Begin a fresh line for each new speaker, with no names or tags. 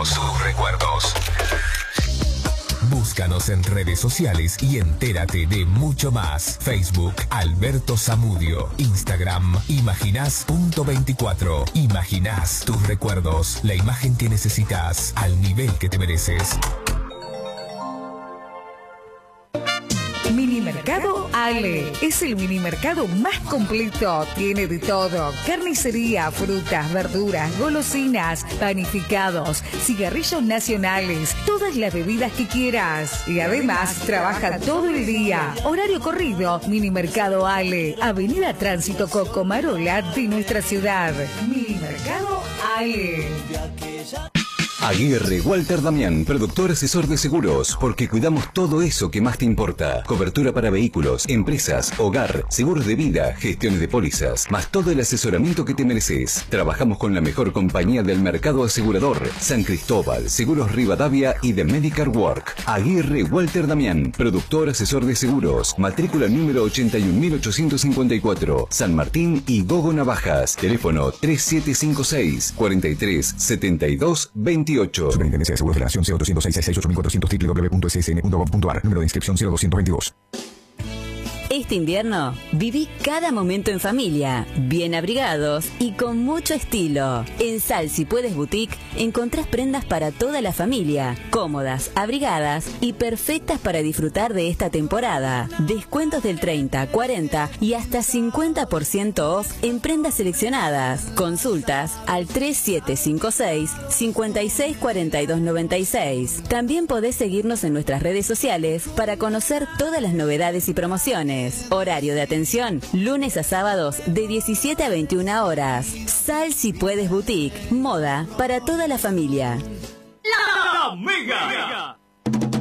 tus recuerdos. Búscanos en redes sociales y entérate de mucho más. Facebook, Alberto Zamudio. Instagram, imaginás.24. Imaginás tus recuerdos. La imagen que necesitas al nivel que te mereces.
Minimercado Ale es el minimercado más completo. Tiene de todo: carnicería, frutas, verduras, golosinas, panificados, cigarrillos nacionales, todas las bebidas que quieras. Y además trabaja todo el día. Horario corrido. Minimercado Ale, Avenida Tránsito Cocomarola de nuestra ciudad. Minimercado Ale.
Aguirre Walter Damián, productor asesor de seguros, porque cuidamos todo eso que más te importa. Cobertura para vehículos, empresas, hogar, seguros de vida, gestiones de pólizas, más todo el asesoramiento que te mereces. Trabajamos con la mejor compañía del mercado asegurador, San Cristóbal, Seguros Rivadavia y The Medical Work. Aguirre Walter Damián, productor asesor de seguros, matrícula número 81.854, San Martín y Gogo Navajas. Teléfono 3756 43 72 28.
Superintendencia de Seguros de la Nación 0206668400 www.ssn.gov.ar. Número de inscripción 0222.
Este invierno, viví cada momento en familia, bien abrigados y con mucho estilo. En Sal Si Puedes Boutique encontrás prendas para toda la familia, cómodas, abrigadas y perfectas para disfrutar de esta temporada. Descuentos del 30, 40 y hasta 50% off en prendas seleccionadas. Consultas al 3756 564296. También podés seguirnos en nuestras redes sociales para conocer todas las novedades y promociones. Horario de atención, lunes a sábados de 17 a 21 horas. Sal Si Puedes Boutique, moda para toda la familia.